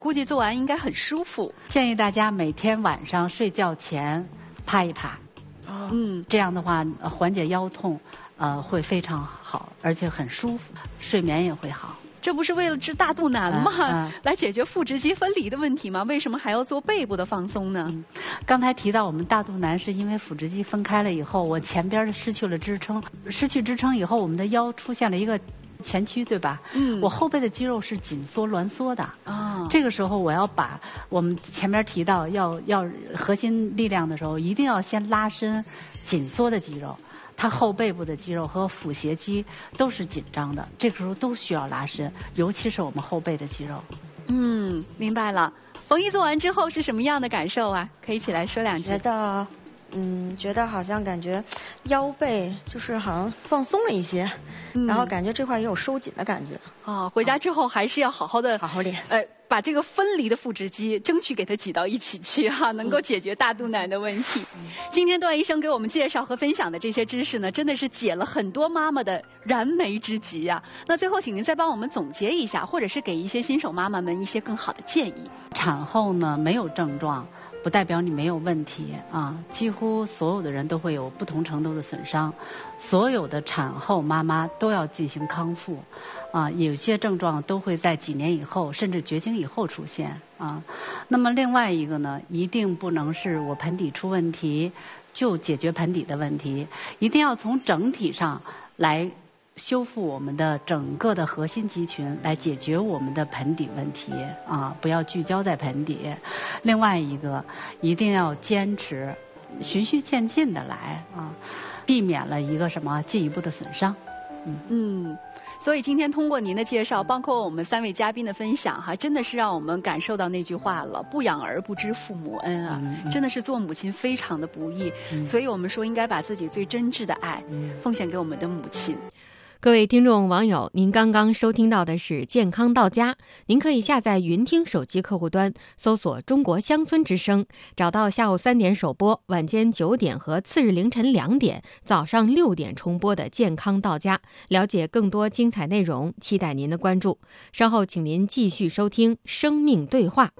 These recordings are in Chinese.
估计做完应该很舒服。 建议大家每天晚上睡觉前趴一趴，这样的话缓解腰痛，会非常好，而且很舒服，睡眠也会好。 这不是为了治大肚腩吗？来解决腹直肌分离的问题吗？为什么还要做背部的放松呢？ 刚才提到我们大肚腩是因为腹直肌分开了以后，我前边失去了支撑，失去支撑以后，我们的腰出现了一个前屈，对吧？我后背的肌肉是紧缩挛缩的。这个时候我要把我们前边提到要核心力量的时候，一定要先拉伸紧缩的肌肉。它后背部的肌肉和腹斜肌都是紧张的，这个时候都需要拉伸，尤其是我们后背的肌肉。 明白了。冯姨做完之后是什么样的感受啊？可以起来说两句。 觉得好像感觉腰背就是好像放松了一些，然后感觉这块也有收紧的感觉。 回家之后还是要好好练。 把这个分离的腹直肌争取给它挤到一起去能够解决大肚腩的问题。今天段医生给我们介绍和分享的这些知识呢，真的是解了很多妈妈的燃眉之急啊。那最后请您再帮我们总结一下，或者是给一些新手妈妈们一些更好的建议。 产后呢没有症状不代表你没有问题几乎所有的人都会有不同程度的损伤，所有的产后妈妈都要进行康复有些症状都会在几年以后甚至绝经以后出现那么另外一个呢，一定不能是我盆底出问题就解决盆底的问题，一定要从整体上来修复我们的整个的核心肌群，来解决我们的盆底问题不要聚焦在盆底。另外一个一定要坚持循序渐进的来避免了一个什么进一步的损伤。 所以今天通过您的介绍，包括我们3位嘉宾的分享真的是让我们感受到那句话了，不养儿不知父母恩真的是做母亲非常的不易所以我们说应该把自己最真挚的爱奉献给我们的母亲。 各位听众网友，您刚刚收听到的是健康到家，您可以下载云听手机客户端，搜索中国乡村之声，找到下午3点首播，晚间9点和次日凌晨2点、早上6点重播的健康到家，了解更多精彩内容，期待您的关注。稍后请您继续收听生命对话。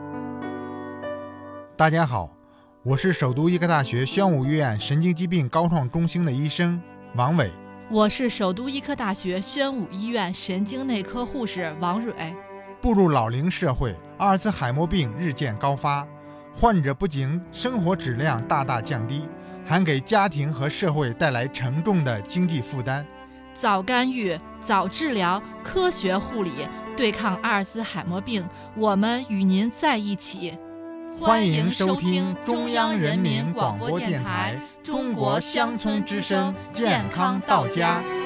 大家好，我是首都医科大学宣武医院神经疾病高创中心的医生王伟。 我是首都医科大学宣武医院神经内科护士王蕊。 步入老龄社会，阿尔茨海默病日渐高发，患者不仅生活质量大大降低，还给家庭和社会带来沉重的经济负担。 早干预、早治疗、科学护理，对抗阿尔茨海默病，我们与您在一起。 欢迎收听中央人民广播电台中国乡村之声健康到家。